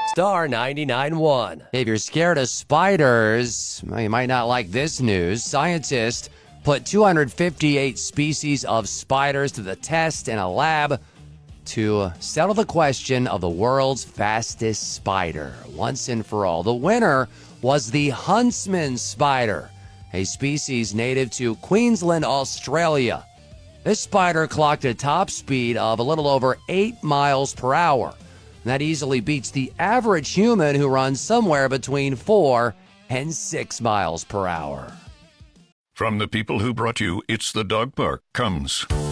Star 99.1. If you're scared of spiders, well, you might not like this news. Scientists put 258 species of spiders to the test in a lab to settle the question of the world's fastest spider once and for all. The winner was the huntsman spider, a species native to Queensland, Australia. This spider clocked a top speed of a little over 8 miles per hour. That easily beats the average human who runs somewhere between 4 and 6 miles per hour. From the people who brought you It's the Dog Park comes